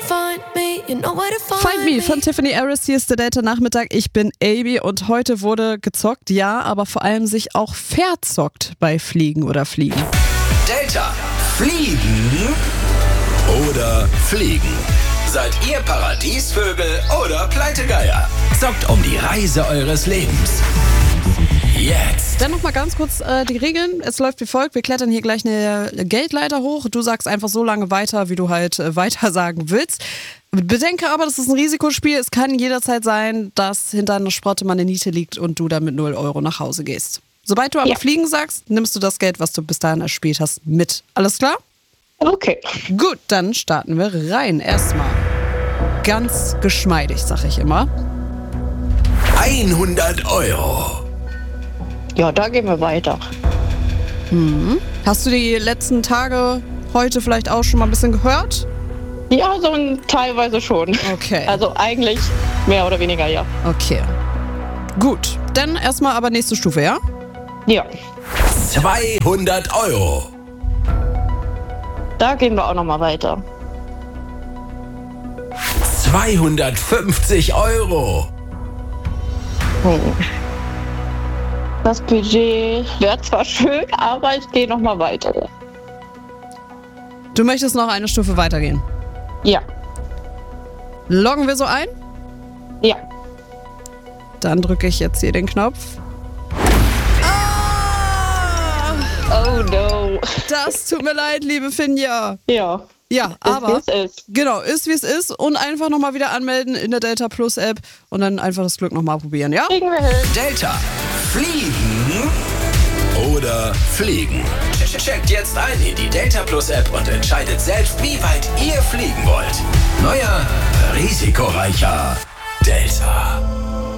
Find Me von Tiffany Harris, hier ist der Delta-Nachmittag. Ich bin Abi und heute wurde gezockt, ja, aber vor allem sich auch verzockt bei Fliegen oder Fliegen. Delta, Fliegen oder Fliegen? Seid ihr Paradiesvögel oder Pleitegeier? Zockt um die Reise eures Lebens. Jetzt. Dann noch mal ganz kurz die Regeln. Es läuft wie folgt. Wir klettern hier gleich eine Geldleiter hoch. Du sagst einfach so lange weiter, wie du halt weiter sagen willst. Bedenke aber, das ist ein Risikospiel. Es kann jederzeit sein, dass hinter einer Sprotte mal eine Niete liegt und du dann mit 0 Euro nach Hause gehst. Sobald du aber Fliegen sagst, nimmst du das Geld, was du bis dahin erspielt hast, mit. Alles klar? Okay. Gut, dann starten wir rein. Erstmal ganz geschmeidig, sag ich immer. 100 Euro. Ja, da gehen wir weiter. Hast du die letzten Tage heute vielleicht auch schon mal ein bisschen gehört? Ja, teilweise schon. Okay. Also eigentlich mehr oder weniger, ja. Okay. Gut, dann erstmal aber nächste Stufe, ja? Ja, 200 Euro. da gehen wir auch nochmal weiter. 250 Euro. Das Budget wäre zwar schön, aber ich gehe nochmal weiter. Du möchtest noch eine Stufe weitergehen. Ja, Loggen wir so ein? ja. Dann drücke ich jetzt hier den Knopf. Ah! Oh no. Das tut mir leid, liebe Finja. Ja. Ja, aber Ist, wie es ist. genau, ist wie es ist und einfach nochmal wieder anmelden in der Delta Plus App und dann einfach das Glück nochmal probieren, ja? Kriegen wir hin. Delta, Fliegen oder Fliegen? Checkt jetzt ein in die Delta Plus App und entscheidet selbst, wie weit ihr fliegen wollt. Neuer, risikoreicher Delta.